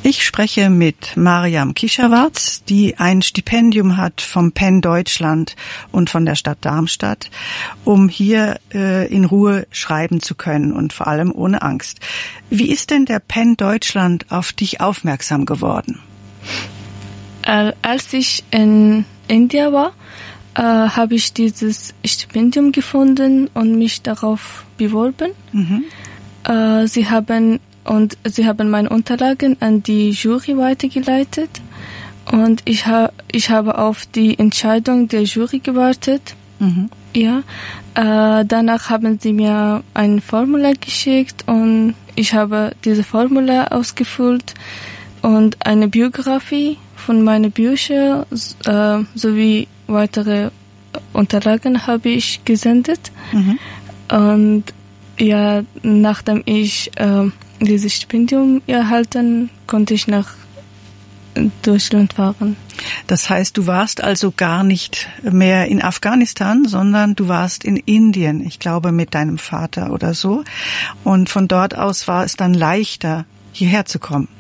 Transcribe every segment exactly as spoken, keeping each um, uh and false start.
Ich spreche mit Mariam Kischerwarz, die ein Stipendium hat vom Penn Deutschland und von der Stadt Darmstadt, um hier äh, in Ruhe schreiben zu können und vor allem ohne Angst. Wie ist denn der Penn Deutschland auf dich aufmerksam geworden? Äh, als ich in Indien war, äh, habe ich dieses Stipendium gefunden und mich darauf beworben. Mhm. Äh, sie haben Und sie haben meine Unterlagen an die Jury weitergeleitet. Und ich, ha- ich habe auf die Entscheidung der Jury gewartet. Mhm. Ja. Äh, danach haben sie mir ein Formular geschickt und ich habe diese Formular ausgefüllt und eine Biografie von meinen Büchern äh, sowie weitere Unterlagen habe ich gesendet. Mhm. Und ja, nachdem ich äh, dieses Stipendium erhalten, konnte ich nach Deutschland fahren. Das heißt, du warst also gar nicht mehr in Afghanistan, sondern du warst in Indien, ich glaube mit deinem Vater oder so. Und von dort aus war es dann leichter, hierher zu kommen.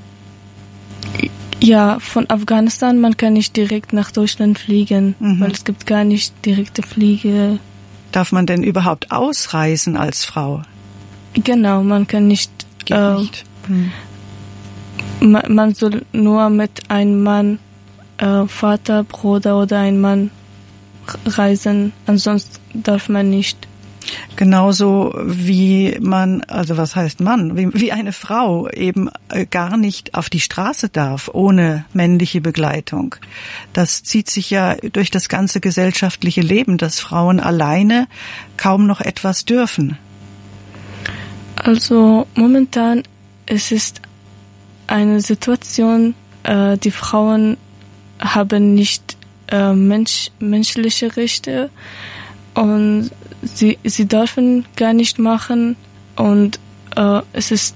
Ja, von Afghanistan, man kann nicht direkt nach Deutschland fliegen, mhm. weil es gibt gar nicht direkte Fliege. Darf man denn überhaupt ausreisen als Frau? Genau, man kann nicht. Geht äh, nicht. Hm. Man, man soll nur mit einem Mann, äh, Vater, Bruder oder einem Mann reisen, ansonsten darf man nicht. Genauso wie man, also was heißt Mann, wie, wie eine Frau eben gar nicht auf die Straße darf ohne männliche Begleitung. Das zieht sich ja durch das ganze gesellschaftliche Leben, dass Frauen alleine kaum noch etwas dürfen. Also momentan es ist eine Situation, äh, die Frauen haben nicht äh, Mensch, menschliche Rechte und sie sie dürfen gar nicht machen und äh, es ist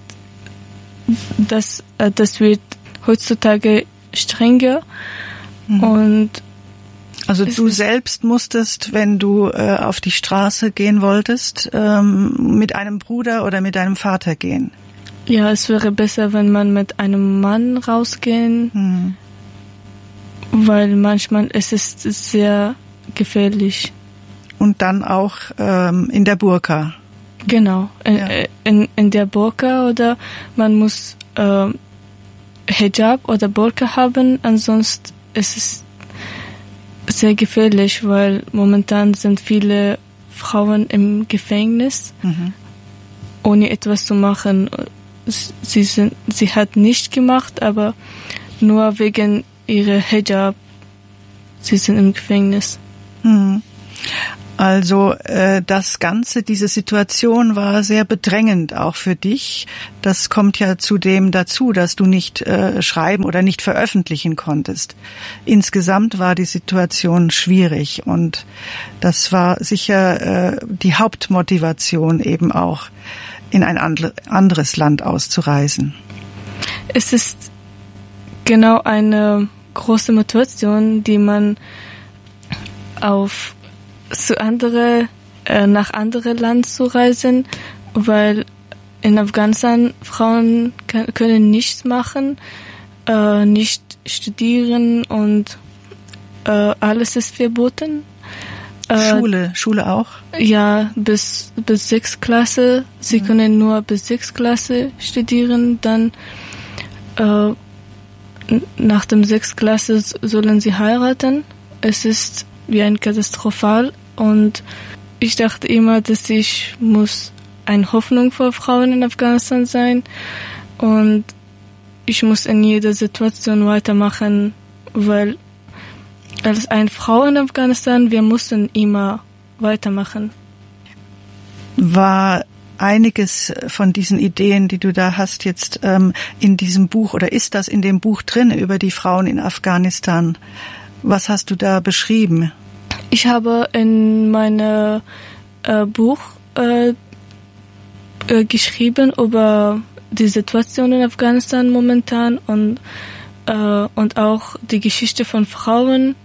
das äh, das wird heutzutage strenger mhm. und also du selbst musstest, wenn du äh, auf die Straße gehen wolltest, ähm, mit einem Bruder oder mit deinem Vater gehen? Ja, es wäre besser, wenn man mit einem Mann rausgehen, hm. weil manchmal ist es sehr gefährlich. Und dann auch ähm, in der Burka? Genau, in, ja. in, in der Burka oder man muss äh, Hijab oder Burka haben, ansonsten ist es sehr gefährlich, weil momentan sind viele Frauen im Gefängnis, mhm. ohne etwas zu machen. Sie sind, sie hat nicht gemacht, aber nur wegen ihrer Hijab, sie sind im Gefängnis. Mhm. Also äh, das Ganze, diese Situation war sehr bedrängend auch für dich. Das kommt ja zudem dazu, dass du nicht äh, schreiben oder nicht veröffentlichen konntest. Insgesamt war die Situation schwierig und das war sicher äh, die Hauptmotivation eben auch, in ein andre, anderes Land auszureisen. Es ist genau eine große Motivation, die man auf zu andere, äh, nach andere Land zu reisen, weil in Afghanistan Frauen kann, können nichts machen, äh, nicht studieren und äh, alles ist verboten. Äh, Schule, Schule auch? Ja, bis bis sechs Klasse. Sie mhm. können nur bis sechs Klasse studieren, dann äh, nach dem sechs Klasse sollen sie heiraten. Es ist wie ein Katastrophal. Und ich dachte immer, dass ich muss eine Hoffnung für Frauen in Afghanistan sein und ich muss in jeder Situation weitermachen, weil als eine Frau in Afghanistan, wir mussten immer weitermachen. War einiges von diesen Ideen, die du da hast, jetzt ähm, in diesem Buch oder ist das in dem Buch drin über die Frauen in Afghanistan? Was hast du da beschrieben? Ich habe in meinem äh, Buch äh, äh, geschrieben über die Situation in Afghanistan momentan und, äh, und auch die Geschichte von Frauen.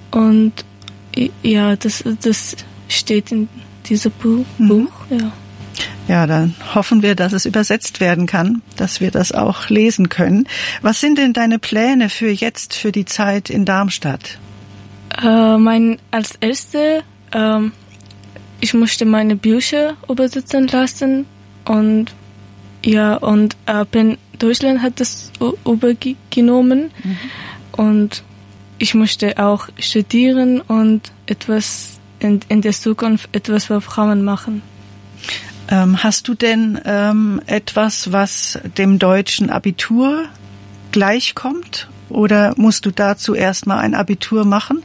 Und ja, das, das steht in diesem Buch. Mhm. Buch ja. Ja, dann hoffen wir, dass es übersetzt werden kann, dass wir das auch lesen können. Was sind denn deine Pläne für jetzt, für die Zeit in Darmstadt? Äh, mein, als Erste, ähm, ich musste meine Bücher übersetzen lassen und ja, und äh, Penn Deutschland hat das übergenommen mhm. und ich musste auch studieren und etwas in, in der Zukunft etwas für Frauen machen. Ähm, hast du denn ähm, etwas, was dem deutschen Abitur gleichkommt? Oder musst du dazu erstmal ein Abitur machen?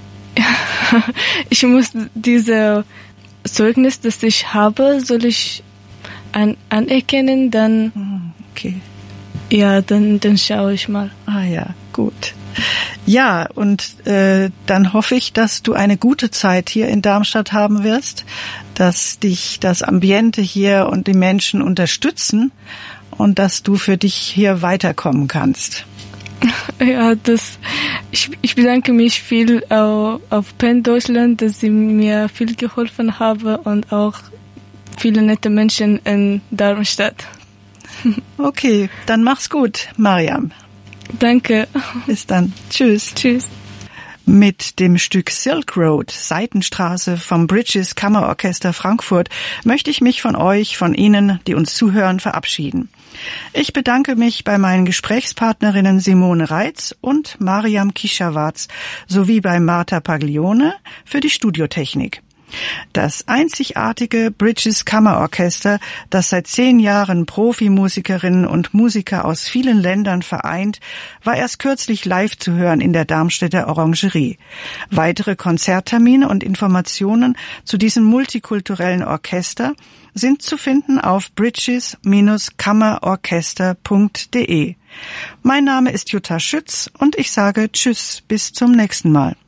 Ich muss diese Zeugnis, das ich habe, soll ich an, anerkennen, dann okay. Ja, dann, dann schaue ich mal. Ah ja, gut. Ja, und äh, dann hoffe ich, dass du eine gute Zeit hier in Darmstadt haben wirst, dass dich das Ambiente hier und die Menschen unterstützen und dass du für dich hier weiterkommen kannst. Ja, das, ich, ich bedanke mich viel auf, auf Penn Deutschland, dass sie mir viel geholfen haben und auch viele nette Menschen in Darmstadt. Okay, dann mach's gut, Mariam. Danke. Bis dann. Tschüss. Tschüss. Mit dem Stück Silk Road, Seitenstraße vom Bridges Kammerorchester Frankfurt, möchte ich mich von euch, von Ihnen, die uns zuhören, verabschieden. Ich bedanke mich bei meinen Gesprächspartnerinnen Simone Reitz und Mariam Kischawatz sowie bei Marta Paglione für die Studiotechnik. Das einzigartige Bridges Kammerorchester, das seit zehn Jahren Profimusikerinnen und Musiker aus vielen Ländern vereint, war erst kürzlich live zu hören in der Darmstädter Orangerie. Weitere Konzerttermine und Informationen zu diesem multikulturellen Orchester sind zu finden auf bridges Bindestrich kammerorchester punkt de. Mein Name ist Jutta Schütz und ich sage Tschüss, bis zum nächsten Mal.